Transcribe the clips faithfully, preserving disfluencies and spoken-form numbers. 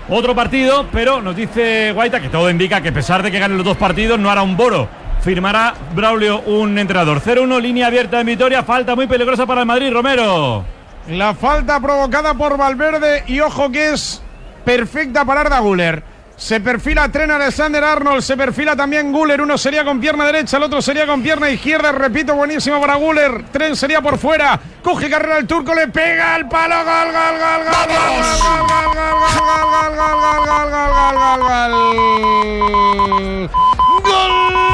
otro partido, pero nos dice Guaita que todo indica que a pesar de que ganen los dos partidos no hará un boro. Firmará Braulio un entrenador. cero uno, línea abierta en Vitoria, falta muy peligrosa para el Madrid, Romero. La falta provocada por Valverde y ojo que es perfecta para Arda Güler. Se perfila Trent Alexander-Arnold, se perfila también Güler, uno sería con pierna derecha, el otro sería con pierna izquierda, repito, buenísimo para Güler. Trent sería por fuera, coge carrera el turco, le pega al palo, gol, gol, gol, gol, gol, gol, gol, gol,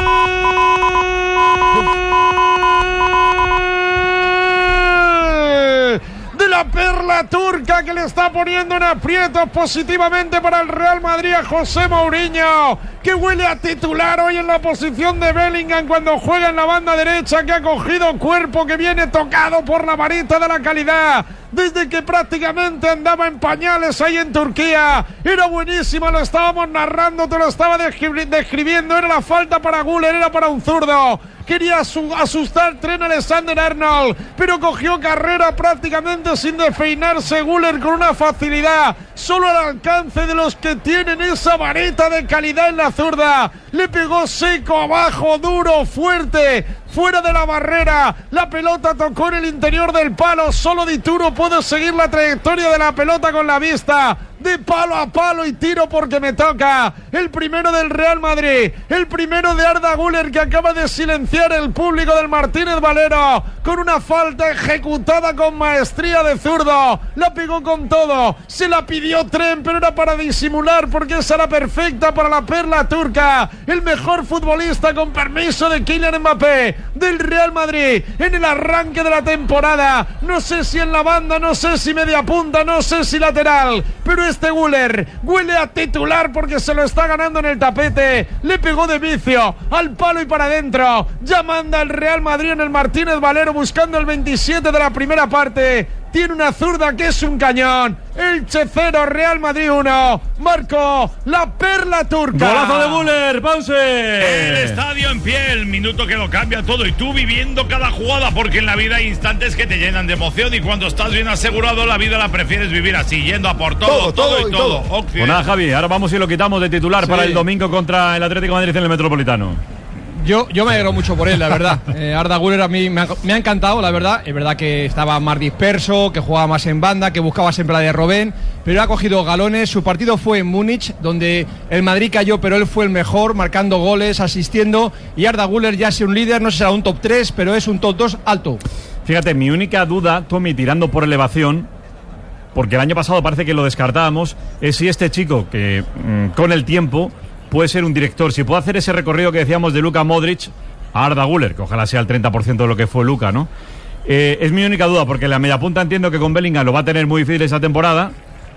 la perla turca que le está poniendo en aprietos positivamente para el Real Madrid a José Mourinho, que huele a titular hoy en la posición de Bellingham cuando juega en la banda derecha, que ha cogido cuerpo, que viene tocado por la varita de la calidad desde que prácticamente andaba en pañales ahí en Turquía. Era buenísimo, lo estábamos narrando, te lo estaba descri- describiendo, era la falta para Güler, era para un zurdo. Quería asustar Trent Alexander-Arnold, pero cogió carrera prácticamente sin despeinarse Güler con una facilidad solo al alcance de los que tienen esa vareta de calidad en la zurda. Le pegó seco abajo, duro, fuerte, fuera de la barrera. La pelota tocó en el interior del palo. Solo Dituro puede seguir la trayectoria de la pelota con la vista. De palo a palo y tiro porque me toca. El primero del Real Madrid, el primero de Arda Güler, que acaba de silenciar el público del Martínez Valero con una falta ejecutada con maestría de zurdo. La pegó con todo, se la pidió Trent, pero era para disimular porque esa era perfecta para la perla turca. El mejor futbolista, con permiso de Kylian Mbappé, del Real Madrid en el arranque de la temporada. No sé si en la banda, no sé si media punta, no sé si lateral, pero este Güler huele a titular porque se lo está ganando en el tapete. Le pegó de vicio al palo y para adentro. Ya manda el Real Madrid en el Martínez Valero buscando el veintisiete de la primera parte. Tiene una zurda que es un cañón. Elche cero, Real Madrid uno. Marco, la perla turca. Golazo de Güler, pause. El estadio en pie, el minuto que lo cambia todo. Y tú viviendo cada jugada, porque en la vida hay instantes que te llenan de emoción. Y cuando estás bien asegurado, la vida la prefieres vivir así, yendo a por todo, todo, todo y todo. todo. Pues nada, Javi, ahora vamos y lo quitamos de titular sí. para el domingo contra el Atlético de Madrid en el Metropolitano. Yo, yo me alegro mucho por él, la verdad. Eh, Arda Güler a mí me ha, me ha encantado, la verdad. Es verdad que estaba más disperso, que jugaba más en banda, que buscaba siempre la de Robben, pero ha cogido galones. Su partido fue en Múnich, donde el Madrid cayó, pero él fue el mejor, marcando goles, asistiendo. Y Arda Güler ya es un líder, no sé si será un top tres, pero es un top dos alto. Fíjate, mi única duda, Tommy, tirando por elevación, porque el año pasado parece que lo descartábamos, es si este chico, que mmm, con el tiempo puede ser un director, si puede hacer ese recorrido que decíamos de Luka Modric a Arda Güler, que ojalá sea el treinta por ciento de lo que fue Luka, ¿no? Eh, es mi única duda, porque la media punta entiendo que con Bellingham lo va a tener muy difícil esa temporada.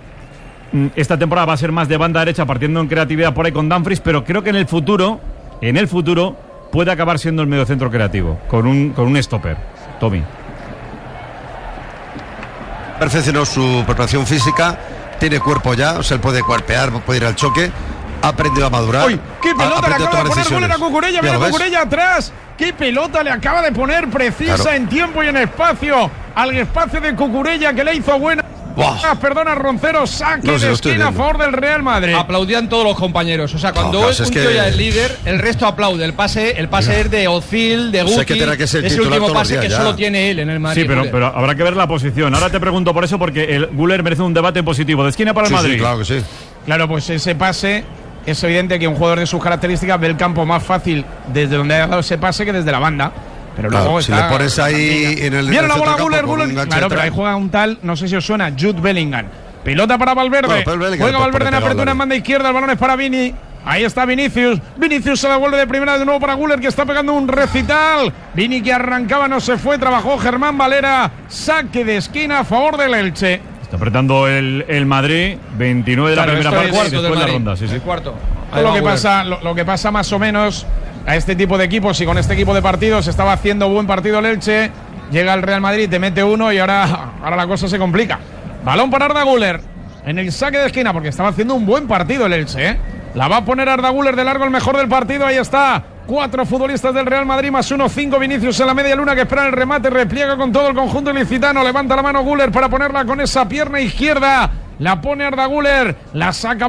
Esta temporada va a ser más de banda derecha, partiendo en creatividad por ahí con Dumfries, pero creo que en el futuro, en el futuro, puede acabar siendo el mediocentro creativo, con un, con un stopper. Tommy. Perfeccionó su preparación física, tiene cuerpo ya, o sea, él puede cuerpear, puede ir al choque. Ha aprendido a madurar. ¡Uy! ¡Qué pelota le acaba de poner Güler a Cucurella! ¡Mira Cucurella atrás! ¡Qué pelota le acaba de poner precisa claro. en tiempo y en espacio! Al espacio de Cucurella que le hizo buena. Wow. Perdona, Roncero, saque no, de esquina a favor del Real Madrid. Aplaudían todos los compañeros. O sea, cuando no, es un tío que... ya es líder, el resto aplaude. El pase, el pase es de Ozil, de Guti. O sea, que que ser ese último pase que ya. solo tiene él en el Madrid. Sí, pero, pero habrá que ver la posición. Ahora te pregunto por eso, porque el Güler merece un debate positivo. De esquina para el sí, Madrid. Sí, claro que sí. Claro, pues ese pase. Es evidente que un jugador de sus características ve el campo más fácil desde donde ha dado ese pase que desde la banda. Pero luego claro, está, si le pones ahí en el, Viene en el la bola Güler, Güler. Claro, pero ahí juega un tal, no sé si os suena, Jude Bellingham. Pelota para Valverde. Bueno, Bellingham, juega Valverde en apertura en banda izquierda. El balón es para Vini. Ahí está Vinicius. Vinicius se devuelve de primera de nuevo para Güler, que está pegando un recital. Vini que arrancaba, no se fue. Trabajó Germán Valera. Saque de esquina a favor del Elche. Está apretando el, el Madrid, veintinueve de la claro, primera parte y después de la ronda. Sí, sí. Cuarto. Lo que, pasa, lo, lo que pasa más o menos a este tipo de equipos y con este equipo de partidos, estaba haciendo buen partido el Elche, llega el Real Madrid, te mete uno y ahora, ahora la cosa se complica. Balón para Arda Güler en el saque de esquina, porque estaba haciendo un buen partido el Elche, ¿eh? La va a poner Arda Güler de largo, el mejor del partido, ahí está. Cuatro futbolistas del Real Madrid más uno, cinco Vinicius en la media luna que espera el remate, repliega con todo el conjunto ilicitano, levanta la mano Güler para ponerla con esa pierna izquierda, la pone Arda Güler, la saca